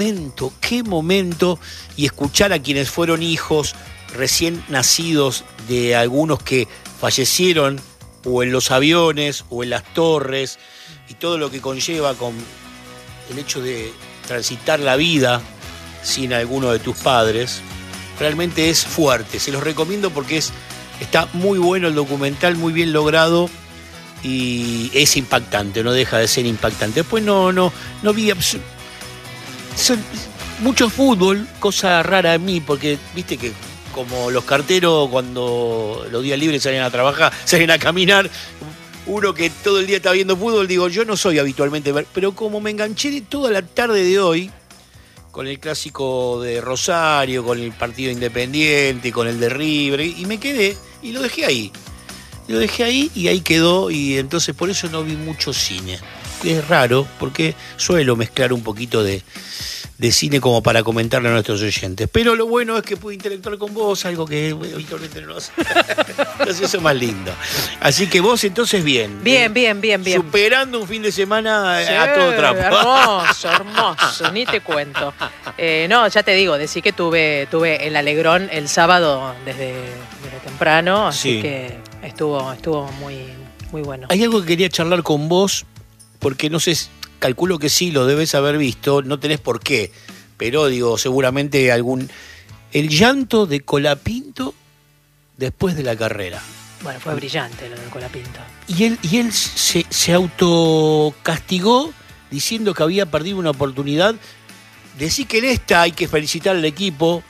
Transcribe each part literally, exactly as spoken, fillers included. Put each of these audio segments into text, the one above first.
momento, qué momento, y escuchar a quienes fueron hijos recién nacidos de algunos que fallecieron o en los aviones o en las torres y todo lo que conlleva con el hecho de transitar la vida sin alguno de tus padres, realmente es fuerte. Se los recomiendo porque es, está muy bueno el documental, muy bien logrado y es impactante, no deja de ser impactante. Después no, no, no vi abs- son mucho fútbol, cosa rara en mí, porque viste que como los carteros cuando los días libres salen a trabajar, salen a caminar, uno que todo el día está viendo fútbol, digo, yo no soy habitualmente, pero como me enganché toda la tarde de hoy, con el clásico de Rosario, con el partido Independiente, con el de River, y me quedé, y lo dejé ahí. Lo dejé ahí y ahí quedó, y entonces por eso no vi mucho cine. Es raro, porque suelo mezclar un poquito de, de cine como para comentarle a nuestros oyentes. Pero lo bueno es que pude interactuar con vos, algo que habitualmente no hace. Entonces eso es más lindo. Así que vos entonces bien. Bien, bien, bien, bien. Superando un fin de semana Sí, a todo trapo. Hermoso, hermoso, ni te cuento. Eh, no, ya te digo, decí que tuve, tuve el Alegrón el sábado desde, desde temprano, así Sí. que estuvo, estuvo muy, muy bueno. Hay algo que quería charlar con vos, porque no sé, calculo que sí, lo debes haber visto, no tenés por qué, pero digo, seguramente algún... El llanto de Colapinto después de la carrera. Bueno, fue brillante lo del Colapinto. Y él, y él se, se autocastigó diciendo que había perdido una oportunidad. Decí que en esta hay que felicitar al equipo,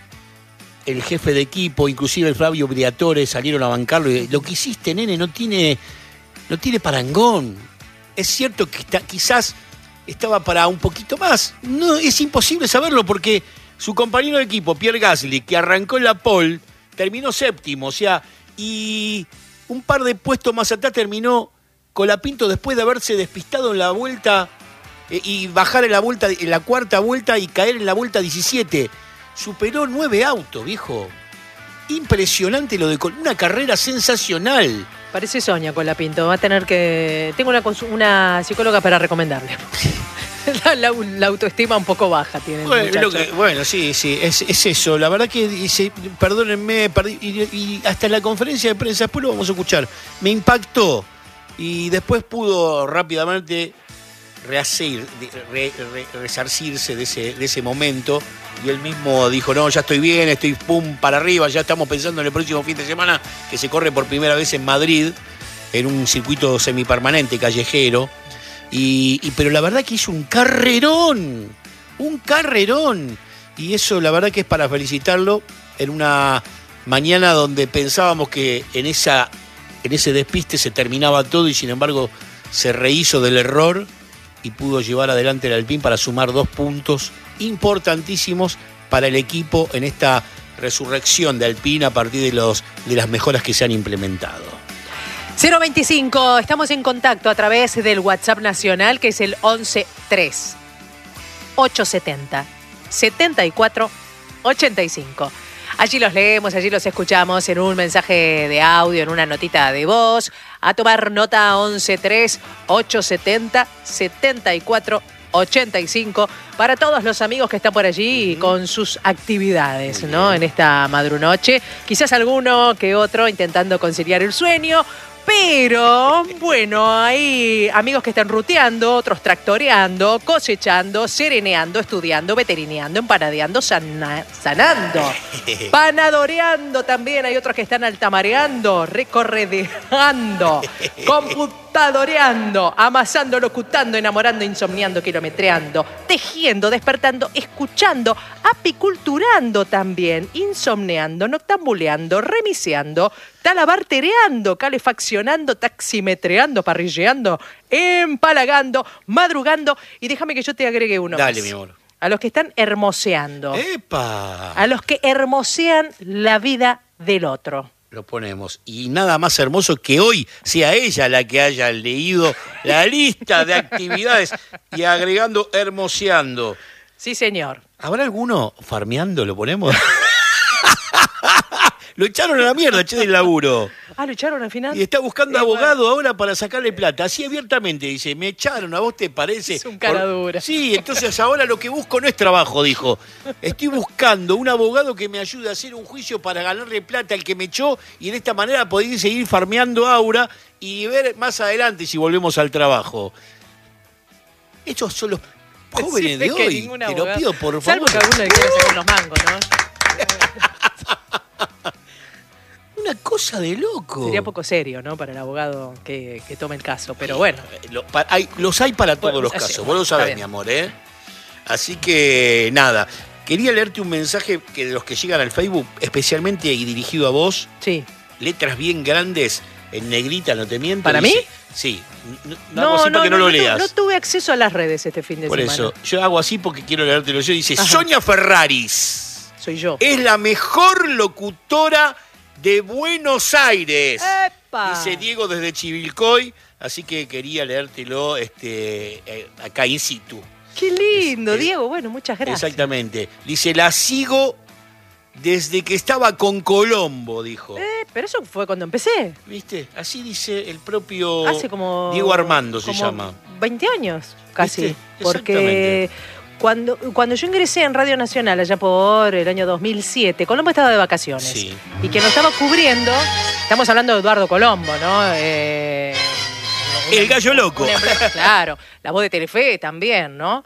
el jefe de equipo, inclusive el Flavio Briatore salieron a bancarlo. Y lo que hiciste, nene, no tiene, no tiene parangón. Es cierto que está, quizás estaba para un poquito más. No, es imposible saberlo porque su compañero de equipo, Pierre Gasly, que arrancó en la pole, terminó séptimo. O sea, y un par de puestos más atrás terminó Colapinto después de haberse despistado en la vuelta eh, y bajar en la vuelta, en la cuarta vuelta y caer en la vuelta diecisiete. Superó nueve autos, viejo. Impresionante lo de Col- una carrera sensacional. Parece Soña Colapinto, va a tener que... Tengo una, consu- una psicóloga para recomendarle. la, la, la autoestima un poco baja tiene el Bueno, muchacho. lo que- bueno, sí, sí, es, es eso. La verdad que dice, perdónenme, perdí, y, y hasta en la conferencia de prensa, después lo vamos a escuchar, me impactó y después pudo rápidamente rehacer, re, re, resarcirse de ese, de ese momento y él mismo dijo, no, ya estoy bien, estoy pum para arriba, ya estamos pensando en el próximo fin de semana que se corre por primera vez en Madrid, en un circuito semipermanente, callejero. Y, y, pero la verdad que hizo un carrerón, un carrerón. Y eso la verdad que es para felicitarlo en una mañana donde pensábamos que en, esa, en ese despiste se terminaba todo y sin embargo se rehizo del error y pudo llevar adelante el Alpine para sumar dos puntos importantísimos para el equipo en esta resurrección de Alpine a partir de, los, de las mejoras que se han implementado. cero veinticinco, estamos en contacto a través del WhatsApp nacional que es el once tres ochocientos setenta setenta y cuatro ochenta y cinco. Allí los leemos, allí los escuchamos en un mensaje de audio, en una notita de voz. A tomar nota once tres ochocientos setenta y cuatro ochenta y cinco para todos los amigos que están por allí uh-huh. con sus actividades, ¿no? En esta madrunoche. Quizás alguno que otro intentando conciliar el sueño. Pero, bueno, hay amigos que están ruteando, otros tractoreando, cosechando, sereneando, estudiando, veterineando, empanadeando, sana, sanando, panadoreando también. Hay otros que están altamareando, recorredeando, computadoreando, amasando, locutando, enamorando, insomniando, kilometreando, tejiendo, despertando, escuchando, apiculturando también, insomneando, noctambuleando, remiseando, talabartereando, calefaccionando, taximetreando, parrilleando, empalagando, madrugando. Y déjame que yo te agregue uno Dale, más. mi amor. A los que están hermoseando. ¡Epa! A los que hermosean la vida del otro. Lo ponemos. Y nada más hermoso que hoy sea ella la que haya leído la lista de actividades y agregando hermoseando. Sí, señor. ¿Habrá alguno farmeando? ¿Lo ponemos? Lo echaron a la mierda, che, del laburo. Ah, lo echaron al final. Y está buscando Eh, abogado bueno. ahora para sacarle plata. Así abiertamente dice, me echaron, ¿a vos te parece? Es un cara Por- dura. Sí, entonces ahora lo que busco no es trabajo, dijo. Estoy buscando un abogado que me ayude a hacer un juicio para ganarle plata al que me echó y de esta manera poder seguir farmeando aura y ver más adelante si volvemos al trabajo. Estos son los jóvenes Decime de que hoy. ningún Te lo abogado- pido, por Salvo favor. que alguno le quiera sacar unos mangos, ¿no? Una cosa de loco. Sería poco serio, ¿no? Para el abogado que, que tome el caso, pero bueno. Lo- pa- hay- los hay para todos Bueno, los así, casos, vos bueno, lo está sabés, bien. mi amor, ¿eh? Así que, nada. Quería leerte un mensaje que de los que llegan al Facebook, especialmente y dirigido a vos, Sí. letras bien grandes, en negrita, no te miento. ¿Para dice- mí? Sí. No, no hago así para que no, lo tu- leas. no tuve acceso a las redes este fin de Por semana. eso, yo hago así porque quiero leértelo yo. Dice, Ajá. Sonia Ferraris Soy yo. es la mejor locutora de Buenos Aires. ¡Epa! Dice Diego desde Chivilcoy, así que quería leértelo este, eh, acá in situ. ¡Qué lindo, Es- es- Diego! Bueno, muchas gracias. Exactamente. Dice, la sigo desde que estaba con Colombo, dijo. Eh, pero eso fue cuando empecé. ¿Viste? Así dice el propio Hace como... Diego Armando se como llama. veinte años, casi. ¿Viste? Porque cuando, cuando yo ingresé en Radio Nacional, allá por el año dos mil siete, Colombo estaba de vacaciones. Sí. Y quien lo estaba cubriendo, estamos hablando de Eduardo Colombo, ¿no? Eh, El gallo loco. un emble- claro, la voz de Telefe también, ¿no?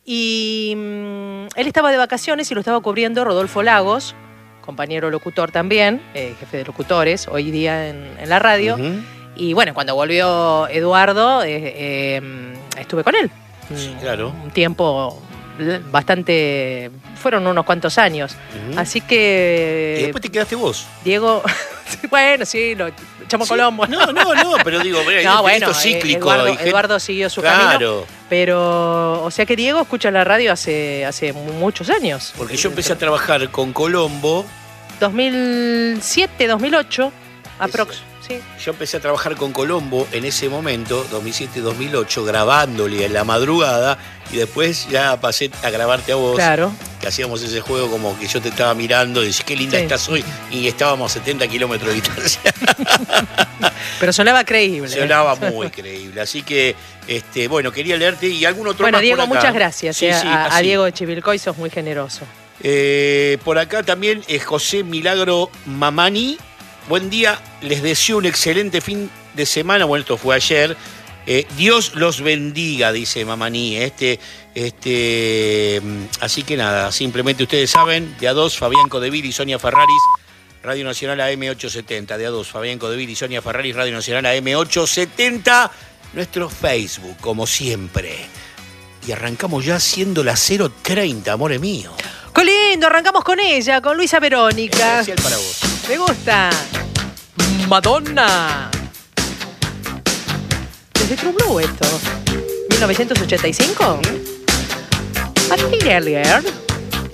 Y mm, él estaba de vacaciones y lo estaba cubriendo Rodolfo Lagos, compañero locutor también, eh, jefe de locutores, hoy día en, en la radio. Ujú. Y bueno, cuando volvió Eduardo, eh, eh, estuve con él. Sí, Mm, claro. Un tiempo bastante... Fueron unos cuantos años. Ujú. Así que... Y después te quedaste vos. Diego... bueno, sí, lo echamos Sí. Colombo. No, no, no, pero digo, mirá, No, esto bueno, es cíclico. Eduardo, hay gente- Eduardo siguió su camino. Claro, Pero, o sea que Diego escucha la radio hace, hace muchos años. porque yo empecé a trabajar con Colombo. dos mil siete, dos mil ocho, aprox. Sí. Yo empecé a trabajar con Colombo en ese momento, dos mil siete dos mil ocho, grabándole en la madrugada y después ya pasé a grabarte a vos, Claro. que hacíamos ese juego como que yo te estaba mirando y decís, qué linda Sí. estás hoy, y estábamos a setenta kilómetros de distancia. Pero sonaba creíble. Sonaba muy creíble. Así que, este, bueno, quería leerte y algún otro Bueno, más Diego, por acá. muchas gracias. Sí, eh, sí, a, a así. Diego de Chivilcoy sos muy generoso. Eh, por acá también es José Milagro Mamani. Buen día, les deseo un excelente fin de semana. Bueno, esto fue ayer. Eh, Dios los bendiga, dice Mamani. Este, este, mm, así que nada, simplemente ustedes saben, de a dos, Fabián Codevil y Sonia Ferraris, Radio Nacional A M ochocientos setenta. De a dos, Fabián Codevil y Sonia Ferraris, Radio Nacional A M ochocientos setenta. Nuestro Facebook, como siempre. Y arrancamos ya siendo las cero treinta, amores míos. ¡Qué lindo! Arrancamos con ella, con Luisa Verónica. Especial para vos. Me gusta. Madonna. ¿Desde True Blue esto? ¿mil novecientos ochenta y cinco? Familiar.